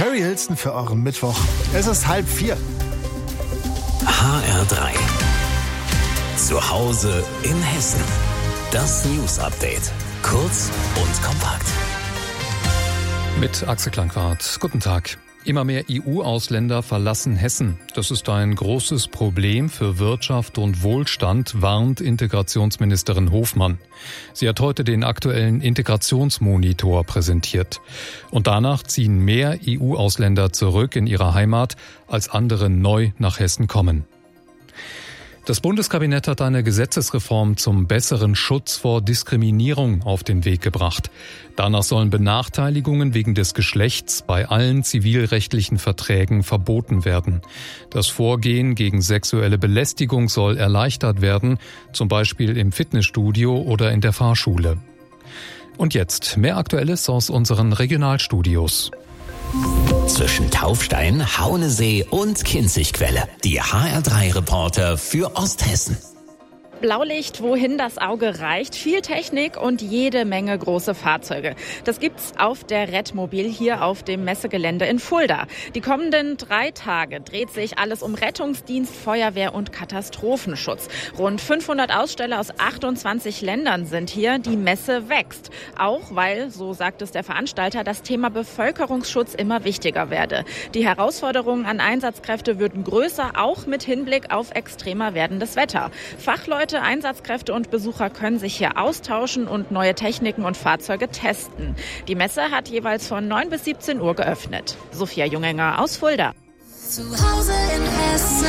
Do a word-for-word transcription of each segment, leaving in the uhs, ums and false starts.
Carrie Hilson für euren Mittwoch. Es ist halb vier. H R drei. Zu Hause in Hessen. Das News Update. Kurz und kompakt. Mit Axel Klangwart. Guten Tag. Immer mehr E U-Ausländer verlassen Hessen. Das ist ein großes Problem für Wirtschaft und Wohlstand, warnt Integrationsministerin Hofmann. Sie hat heute den aktuellen Integrationsmonitor präsentiert. Und danach ziehen mehr E U-Ausländer zurück in ihre Heimat, als andere neu nach Hessen kommen. Das Bundeskabinett hat eine Gesetzesreform zum besseren Schutz vor Diskriminierung auf den Weg gebracht. Danach sollen Benachteiligungen wegen des Geschlechts bei allen zivilrechtlichen Verträgen verboten werden. Das Vorgehen gegen sexuelle Belästigung soll erleichtert werden, zum Beispiel im Fitnessstudio oder in der Fahrschule. Und jetzt mehr Aktuelles aus unseren Regionalstudios. Zwischen Taufstein, Haunesee und Kinzigquelle. Die H R drei Reporter für Osthessen. Blaulicht, wohin das Auge reicht, viel Technik und jede Menge große Fahrzeuge. Das gibt's auf der Rettmobil hier auf dem Messegelände in Fulda. Die kommenden drei Tage dreht sich alles um Rettungsdienst, Feuerwehr und Katastrophenschutz. Rund fünfhundert Aussteller aus achtundzwanzig Ländern sind hier. Die Messe wächst. Auch weil, so sagt es der Veranstalter, das Thema Bevölkerungsschutz immer wichtiger werde. Die Herausforderungen an Einsatzkräfte würden größer, auch mit Hinblick auf extremer werdendes Wetter. Fachleute, Einsatzkräfte und Besucher können sich hier austauschen und neue Techniken und Fahrzeuge testen. Die Messe hat jeweils von neun bis siebzehn Uhr geöffnet. Sophia Jungenger aus Fulda. Zu Hause in Hessen.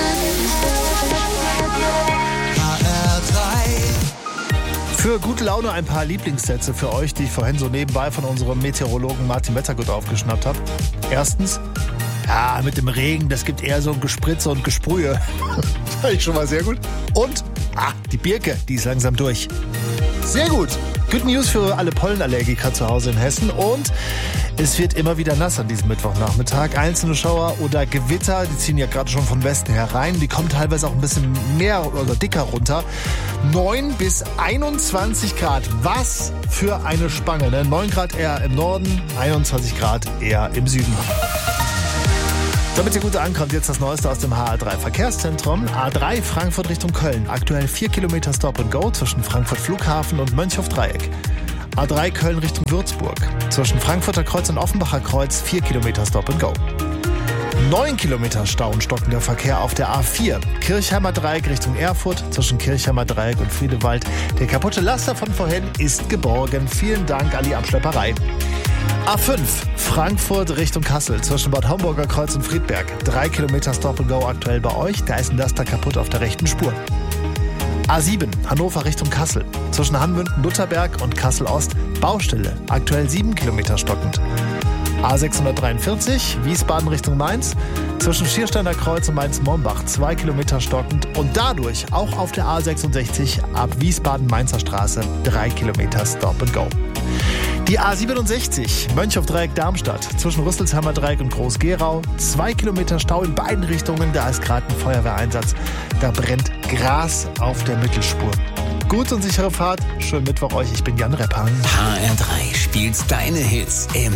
H R drei. Für gute Laune ein paar Lieblingssätze für euch, die ich vorhin so nebenbei von unserem Meteorologen Martin Wettergut aufgeschnappt habe. Erstens, ja, mit dem Regen, das gibt eher so ein Gespritze und Gesprühe. Das fand ich schon mal sehr gut. Und, ah, die Birke, die ist langsam durch. Sehr gut. Good News für alle Pollenallergiker zu Hause in Hessen. Und es wird immer wieder nass an diesem Mittwochnachmittag. Einzelne Schauer oder Gewitter, die ziehen ja gerade schon von Westen herein. Die kommen teilweise auch ein bisschen mehr oder dicker runter. neun bis einundzwanzig Grad. Was für eine Spange, ne? neun Grad eher im Norden, einundzwanzig Grad eher im Süden. Damit ihr gut ankommt, jetzt das Neueste aus dem H R drei Verkehrszentrum. A drei Frankfurt Richtung Köln. Aktuell vier Kilometer Stop and Go zwischen Frankfurt Flughafen und Mönchhof-Dreieck. A drei Köln Richtung Würzburg. Zwischen Frankfurter Kreuz und Offenbacher Kreuz vier Kilometer Stop and Go. neun Kilometer Stau und stockender Verkehr auf der A vier. Kirchheimer Dreieck Richtung Erfurt. Zwischen Kirchheimer Dreieck und Friedewald. Der kaputte Laster von vorhin ist geborgen. Vielen Dank an die Abschlepperei. A fünf, Frankfurt Richtung Kassel, zwischen Bad Homburger Kreuz und Friedberg. Drei Kilometer Stop and Go aktuell bei euch, da ist ein Laster kaputt auf der rechten Spur. A sieben, Hannover Richtung Kassel, zwischen Hanmünden-Lutherberg und Kassel-Ost, Baustelle, aktuell sieben Kilometer stockend. A sechshundertdreiundvierzig, Wiesbaden Richtung Mainz, zwischen Schiersteiner Kreuz und Mainz-Mombach, zwei Kilometer stockend und dadurch auch auf der A sechsundsechzig ab Wiesbaden-Mainzer Straße, drei Kilometer Stop and Go. Die A siebenundsechzig, Mönchhof-Dreieck-Darmstadt, zwischen Rüsselsheimer Dreieck und Groß-Gerau. Zwei Kilometer Stau in beiden Richtungen, da ist gerade ein Feuerwehreinsatz. Da brennt Gras auf der Mittelspur. Gut und sichere Fahrt, schönen Mittwoch euch, ich bin Jan Reppan. H R drei spielt deine Hits im